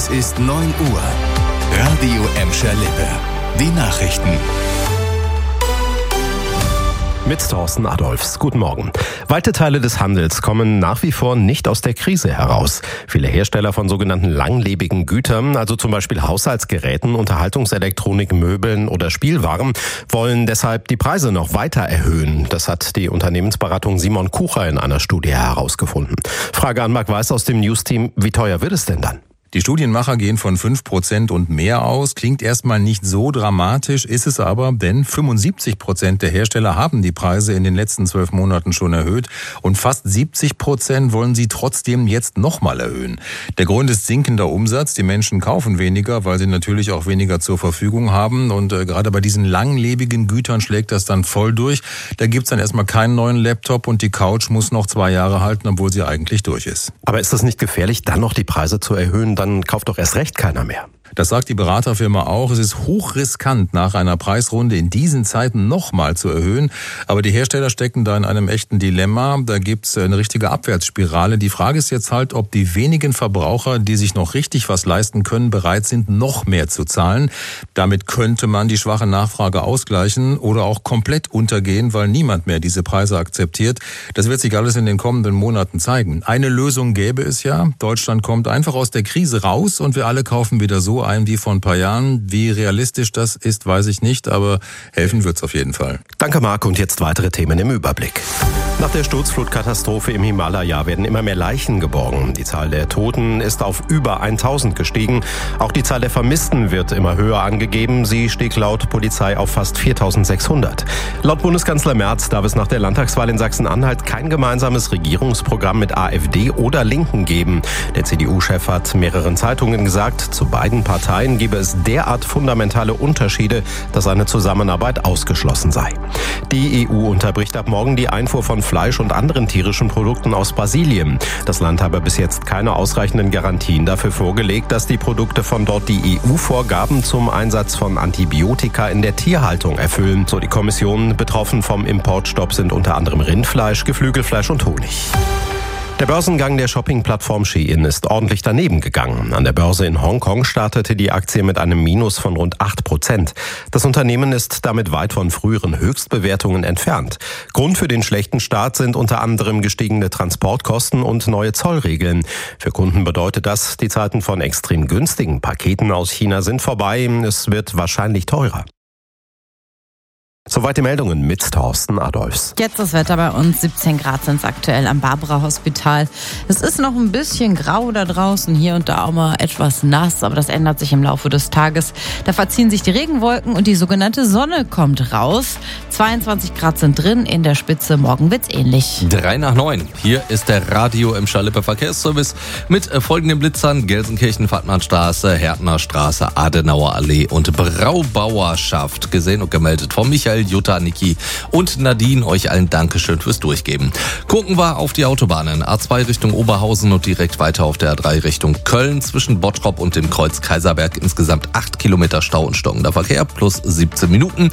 Es ist 9 Uhr. Radio Emscher Lippe. Die Nachrichten. Mit Thorsten Adolfs. Guten Morgen. Weite Teile des Handels kommen nach wie vor nicht aus der Krise heraus. Viele Hersteller von sogenannten langlebigen Gütern, also zum Beispiel Haushaltsgeräten, Unterhaltungselektronik, Möbeln oder Spielwaren, wollen deshalb die Preise noch weiter erhöhen. Das hat die Unternehmensberatung Simon Kucher in einer Studie herausgefunden. Frage an Marc Weiß aus dem News-Team. Wie teuer wird es denn dann? Die Studienmacher gehen von 5% und mehr aus. Klingt erstmal nicht so dramatisch, ist es aber, denn 75% der Hersteller haben die Preise in den letzten 12 Monaten schon erhöht und fast 70% wollen sie trotzdem jetzt nochmal erhöhen. Der Grund ist sinkender Umsatz. Die Menschen kaufen weniger, weil sie natürlich auch weniger zur Verfügung haben und gerade bei diesen langlebigen Gütern schlägt das dann voll durch. Da gibt's dann erstmal keinen neuen Laptop und die Couch muss noch 2 Jahre halten, obwohl sie eigentlich durch ist. Aber ist das nicht gefährlich, dann noch die Preise zu erhöhen? Dann kauft doch erst recht keiner mehr. Das sagt die Beraterfirma auch. Es ist hochriskant, nach einer Preisrunde in diesen Zeiten nochmal zu erhöhen. Aber die Hersteller stecken da in einem echten Dilemma. Da gibt's eine richtige Abwärtsspirale. Die Frage ist jetzt halt, ob die wenigen Verbraucher, die sich noch richtig was leisten können, bereit sind, noch mehr zu zahlen. Damit könnte man die schwache Nachfrage ausgleichen oder auch komplett untergehen, weil niemand mehr diese Preise akzeptiert. Das wird sich alles in den kommenden Monaten zeigen. Eine Lösung gäbe es ja. Deutschland kommt einfach aus der Krise raus und wir alle kaufen wieder so ein wie vor ein paar Jahren. Wie realistisch das ist, weiß ich nicht, aber helfen wird's auf jeden Fall. Danke, Marc. Und jetzt weitere Themen im Überblick. Nach der Sturzflutkatastrophe im Himalaya werden immer mehr Leichen geborgen. Die Zahl der Toten ist auf über 1000 gestiegen. Auch die Zahl der Vermissten wird immer höher angegeben. Sie stieg laut Polizei auf fast 4600. Laut Bundeskanzler Merz darf es nach der Landtagswahl in Sachsen-Anhalt kein gemeinsames Regierungsprogramm mit AfD oder Linken geben. Der CDU-Chef hat mehreren Zeitungen gesagt, zu beiden Parteien gebe es derart fundamentale Unterschiede, dass eine Zusammenarbeit ausgeschlossen sei. Die EU unterbricht ab morgen die Einfuhr von Fleisch und anderen tierischen Produkten aus Brasilien. Das Land habe bis jetzt keine ausreichenden Garantien dafür vorgelegt, dass die Produkte von dort die EU-Vorgaben zum Einsatz von Antibiotika in der Tierhaltung erfüllen. So die Kommission. Betroffen vom Importstopp sind unter anderem Rindfleisch, Geflügelfleisch und Honig. Der Börsengang der Shopping-Plattform Shein ist ordentlich daneben gegangen. An der Börse in Hongkong startete die Aktie mit einem Minus von rund 8%. Das Unternehmen ist damit weit von früheren Höchstbewertungen entfernt. Grund für den schlechten Start sind unter anderem gestiegene Transportkosten und neue Zollregeln. Für Kunden bedeutet das, die Zeiten von extrem günstigen Paketen aus China sind vorbei. Es wird wahrscheinlich teurer. Soweit die Meldungen mit Thorsten Adolfs. Jetzt das Wetter bei uns. 17 Grad sind es aktuell am Barbara-Hospital. Es ist noch ein bisschen grau da draußen, hier und da auch mal etwas nass, aber das ändert sich im Laufe des Tages. Da verziehen sich die Regenwolken und die sogenannte Sonne kommt raus. 22 Grad sind drin, in der Spitze. Morgen wird's ähnlich. 3 nach 9. Hier ist der Radio Emscher Lippe Verkehrsservice mit folgenden Blitzern: Gelsenkirchen, Fattmannstraße, Härtner Straße, Adenauer Allee und Braubauerschaft. Gesehen und gemeldet von Michael, Jutta, Niki und Nadine. Euch allen Dankeschön fürs Durchgeben. Gucken wir auf die Autobahnen. A2 Richtung Oberhausen und direkt weiter auf der A3 Richtung Köln. Zwischen Bottrop und dem Kreuz Kaiserberg insgesamt 8 Kilometer Stau und stockender Verkehr plus 17 Minuten.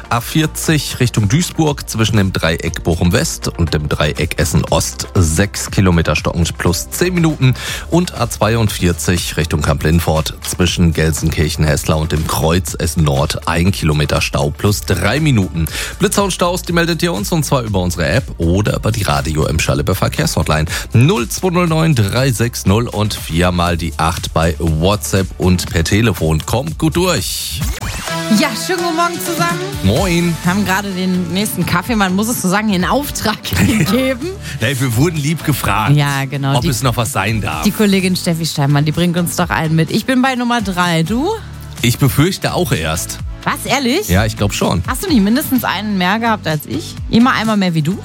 A40 Richtung Duisburg zwischen dem Dreieck Bochum West und dem Dreieck Essen Ost 6 Kilometer stockend plus 10 Minuten. Und A42 Richtung Kamp-Lindfort zwischen Gelsenkirchen, Hessler und dem Kreuz Essen Nord 1 Kilometer Stau plus 3 Minuten. Blitzer und Staus, die meldet ihr uns, und zwar über unsere App oder über die Radio Emscher Lippe Verkehrshotline 0209 360 und 4 mal die 8 bei WhatsApp und per Telefon. Kommt gut durch. Ja, schönen guten Morgen zusammen. Moin. Wir haben gerade den nächsten Kaffee, man muss es so sagen, in Auftrag gegeben. Hey, wir wurden lieb gefragt, Ja, genau. ob es noch was sein darf. Die Kollegin Steffi Steinmann, die bringt uns doch allen mit. Ich bin bei Nummer 3, du? Ich befürchte auch erst. Was, ehrlich? Ja, ich glaube schon. Hast du nicht mindestens einen mehr gehabt als ich? Immer einmal mehr wie du?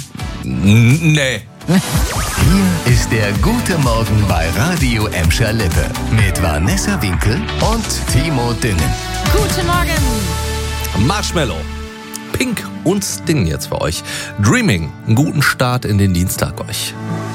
Nee. Hier ist der Gute Morgen bei Radio Emscher Lippe mit Vanessa Winkel und Timo Dünnen. Guten Morgen. Marshmallow, Pink und Sting jetzt für euch. Dreaming, einen guten Start in den Dienstag euch.